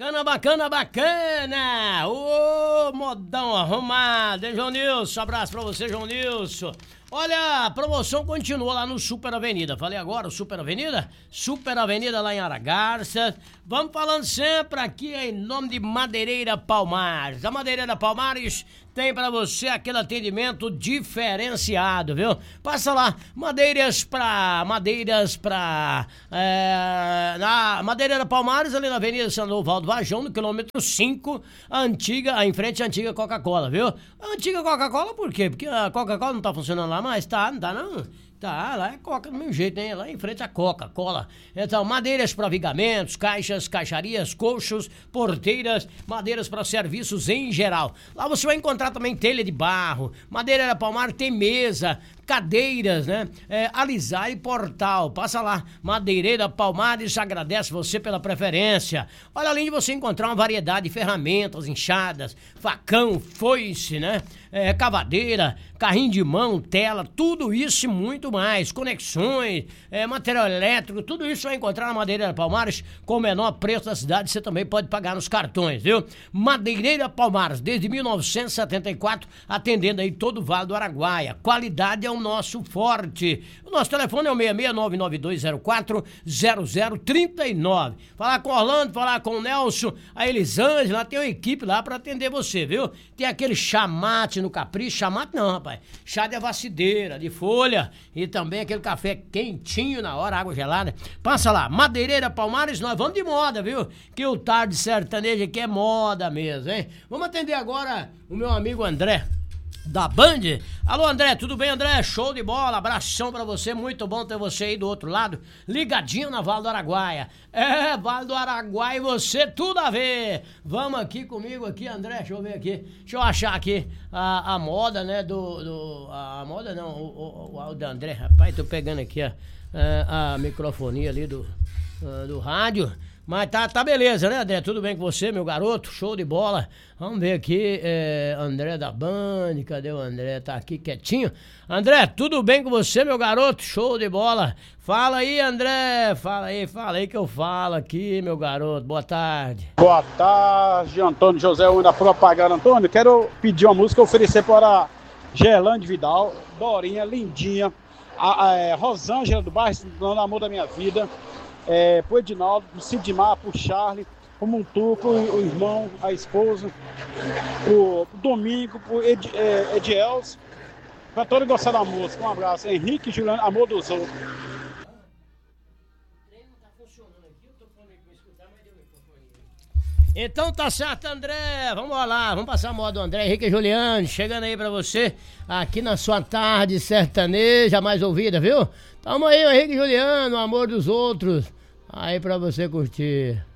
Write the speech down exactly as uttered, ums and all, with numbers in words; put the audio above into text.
Bacana, bacana, bacana! Ô, modão arrumado, hein, João Nilson? Abraço pra você, João Nilson. Olha, a promoção continua lá no Super Avenida. Falei agora, o Super Avenida? Super Avenida lá em Aragarça. Vamos falando sempre aqui em nome de Madeireira Palmares. A Madeireira Palmares tem pra você aquele atendimento diferenciado, viu? Passa lá, madeiras pra... Madeiras pra... É, na Madeireira Palmares, ali na Avenida São Lovaldo Vajão, no quilômetro cinco, a antiga, em frente à antiga Coca-Cola, viu? A antiga Coca-Cola por quê? Porque a Coca-Cola não tá funcionando lá mais? Tá, não tá não? Tá, lá é Coca do mesmo jeito, né? Lá em frente à Coca-Cola. Então, madeiras para vigamentos, caixas, caixarias, colchos, porteiras, madeiras para serviços em geral. Lá você vai encontrar também telha de barro, Madeireira Palmares tem mesa, cadeiras, né? É, alisar e portal. Passa lá, Madeireira Palmares agradece você pela preferência. Olha, além de você encontrar uma variedade de ferramentas, enxadas, facão, foice, né? É, cavadeira, carrinho de mão, tela, tudo isso e muito mais. Conexões, é, material elétrico, tudo isso vai encontrar na Madeireira Palmares com o menor preço da cidade. Você também pode pagar nos cartões, viu? Madeireira Palmares, desde mil novecentos e setenta e quatro, atendendo aí todo o Vale do Araguaia. Qualidade é o nosso forte. O nosso telefone é o seis seis nove nove dois zero quatro zero zero três nove. Falar com o Orlando, falar com o Nelson, a Elisângela, tem uma equipe lá pra atender você, viu? Tem aquele chamate no capricho, chamate não, rapaz. Chá de avacideira, de folha e também aquele café quentinho na hora, água gelada. Passa lá, Madeireira Palmares, nós vamos de moda, viu? Que o tarde sertanejo aqui é moda mesmo, hein? Vamos atender agora o meu amigo André, da Band. Alô, André, tudo bem, André? Show de bola, abração pra você, muito bom ter você aí do outro lado, ligadinho na Vale do Araguaia. É, Vale do Araguaia e você, tudo a ver. Vamos aqui comigo aqui, André, deixa eu ver aqui, deixa eu achar aqui a, a moda, né, do, do... A moda não, o, o, o da André, rapaz, tô pegando aqui a, a, a microfonia ali do, a, do rádio. Mas tá, tá beleza, né, André? Tudo bem com você, meu garoto? Show de bola. Vamos ver aqui, é, André da Band, cadê o André? Tá aqui quietinho. André, tudo bem com você, meu garoto? Show de bola. Fala aí, André, fala aí, fala aí que eu falo aqui, meu garoto. Boa tarde. Boa tarde, Antônio José Unha da Propaganda. Antônio, quero pedir uma música, oferecer para Gerlande Vidal, Dorinha, Lindinha, a, a, a Rosângela do bairro, do Amor da Minha Vida, É, pro Edinaldo, pro Sidmar, pro Charlie, pro Montuco, o, o irmão, a esposa, pro, pro Domingo, pro Ed, é, Ediels, pra todos gostar da música. Um abraço. Henrique Juliano, Amor dos Outros. Então tá certo, André, vamos lá, vamos passar a moda do André, Henrique Juliano, chegando aí pra você, aqui na sua tarde sertaneja mais ouvida, viu? Tamo aí, o Henrique Juliano, Amor dos Outros, aí pra você curtir.